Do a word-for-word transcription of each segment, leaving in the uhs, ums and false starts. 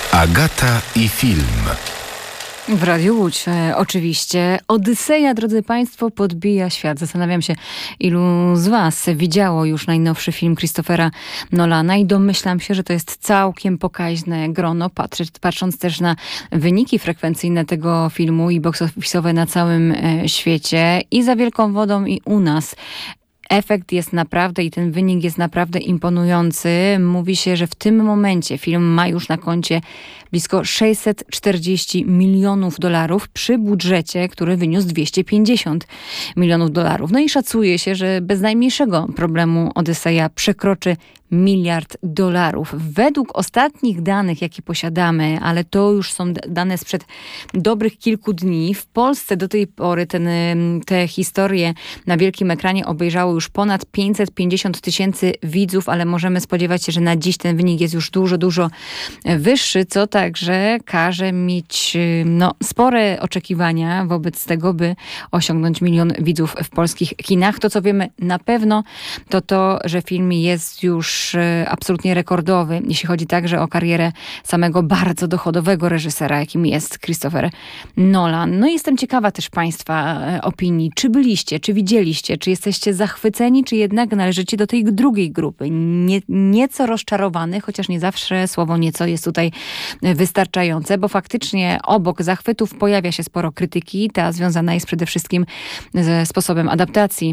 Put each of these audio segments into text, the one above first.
Agata i film. W Radiu Łódź e, oczywiście. Odyseja, drodzy Państwo, podbija świat. Zastanawiam się, ilu z Was widziało już najnowszy film Christophera Nolana i domyślam się, że to jest całkiem pokaźne grono, patrzy, patrząc też na wyniki frekwencyjne tego filmu i box office'owe na całym e, świecie i za wielką wodą i u nas. Efekt jest naprawdę i ten wynik jest naprawdę imponujący. Mówi się, że w tym momencie film ma już na koncie blisko sześćset czterdzieści milionów dolarów przy budżecie, który wyniósł dwieście pięćdziesiąt milionów dolarów. No i szacuje się, że bez najmniejszego problemu Odyseja przekroczy miliard dolarów. Według ostatnich danych, jakie posiadamy, ale to już są dane sprzed dobrych kilku dni, w Polsce do tej pory ten, te historie na wielkim ekranie obejrzało już ponad pięćset pięćdziesiąt tysięcy widzów, ale możemy spodziewać się, że na dziś ten wynik jest już dużo, dużo wyższy, co także każe mieć no, spore oczekiwania wobec tego, by osiągnąć milion widzów w polskich kinach. To, co wiemy na pewno, to to, że film jest już absolutnie rekordowy, jeśli chodzi także o karierę samego bardzo dochodowego reżysera, jakim jest Christopher Nolan. No i jestem ciekawa też Państwa opinii. Czy byliście, czy widzieliście, czy jesteście zachwyceni, czy jednak należycie do tej drugiej grupy? Nie, nieco rozczarowany, chociaż nie zawsze słowo nieco jest tutaj wystarczające, bo faktycznie obok zachwytów pojawia się sporo krytyki. Ta związana jest przede wszystkim ze sposobem adaptacji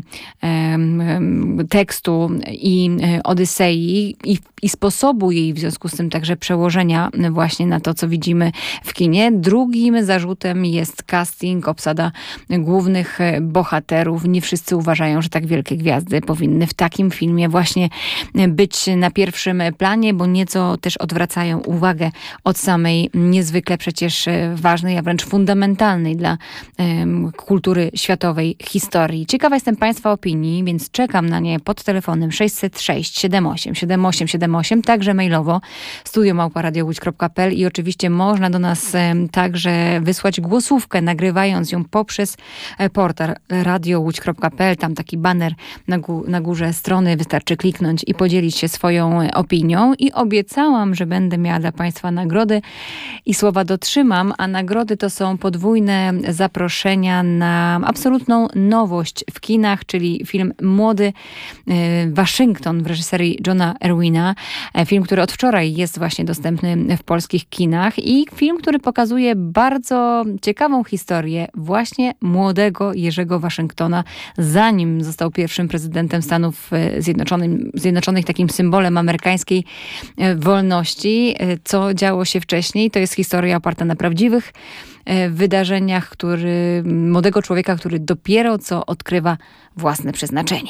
um, tekstu i Odysei I, i sposobu jej w związku z tym także przełożenia właśnie na to, co widzimy w kinie. Drugim zarzutem jest casting, obsada głównych bohaterów. Nie wszyscy uważają, że tak wielkie gwiazdy powinny w takim filmie właśnie być na pierwszym planie, bo nieco też odwracają uwagę od samej niezwykle przecież ważnej, a wręcz fundamentalnej dla um, kultury światowej historii. Ciekawa jestem Państwa opinii, więc czekam na nie pod telefonem sześćset sześć siedem osiem siedem osiem siedem osiem, także mailowo studio małpa radio łódź kropka p l i oczywiście można do nas e, także wysłać głosówkę, nagrywając ją poprzez e, portal radio łódź kropka p l. Tam taki baner na, gó- na górze strony, wystarczy kliknąć i podzielić się swoją e, opinią. I obiecałam, że będę miała dla Państwa nagrody i słowa dotrzymam, a nagrody to są podwójne zaproszenia na absolutną nowość w kinach, czyli film Młody e, Waszyngton w reżyserii Johna Erwina. Film, który od wczoraj jest właśnie dostępny w polskich kinach i film, który pokazuje bardzo ciekawą historię właśnie młodego Jerzego Waszyngtona, zanim został pierwszym prezydentem Stanów Zjednoczonych, Zjednoczonych, takim symbolem amerykańskiej wolności. Co działo się wcześniej, to jest historia oparta na prawdziwych wydarzeniach, który, młodego człowieka, który dopiero co odkrywa własne przeznaczenie.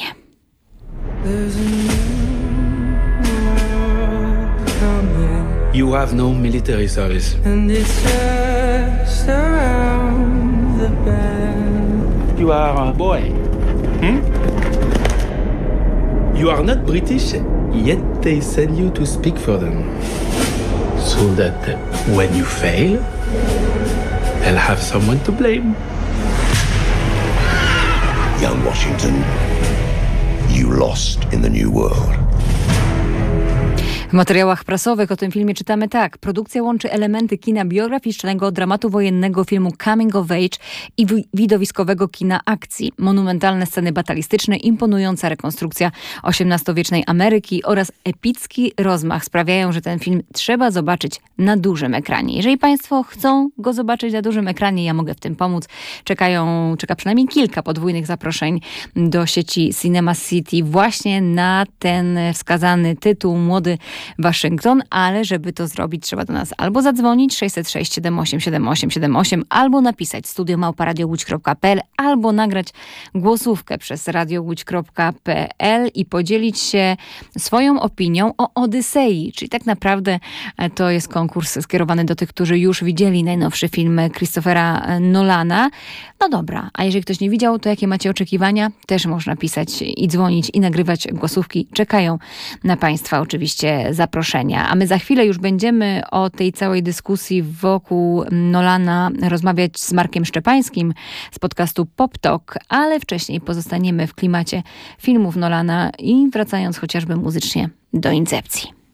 You have no military service. And it's just around the bend. You are a boy. Hmm? You are not British, yet they send you to speak for them. So that when you fail, they'll have someone to blame. Young Washington, you lost in the new world. W materiałach prasowych o tym filmie czytamy tak. Produkcja łączy elementy kina biograficznego, dramatu wojennego, filmu coming of age i widowiskowego kina akcji. Monumentalne sceny batalistyczne, imponująca rekonstrukcja osiemnastowiecznej Ameryki oraz epicki rozmach sprawiają, że ten film trzeba zobaczyć na dużym ekranie. Jeżeli Państwo chcą go zobaczyć na dużym ekranie, ja mogę w tym pomóc. Czekają, czeka przynajmniej kilka podwójnych zaproszeń do sieci Cinema City właśnie na ten wskazany tytuł Młody Waszyngton, ale żeby to zrobić, trzeba do nas albo zadzwonić sześćset sześć siedem osiem siedem osiem siedem osiem, albo napisać studio małpa radio łódź kropka p l, albo nagrać głosówkę przez radio łódź kropka p l i podzielić się swoją opinią o Odysei, czyli tak naprawdę to jest konkurs skierowany do tych, którzy już widzieli najnowszy film Christophera Nolana. No dobra, a jeżeli ktoś nie widział, to jakie macie oczekiwania? Też można pisać i dzwonić i nagrywać głosówki. Czekają na Państwa oczywiście zaproszenia. A my za chwilę już będziemy o tej całej dyskusji wokół Nolana rozmawiać z Markiem Szczepańskim z podcastu Pop Talk, ale wcześniej pozostaniemy w klimacie filmów Nolana i wracając chociażby muzycznie do Incepcji.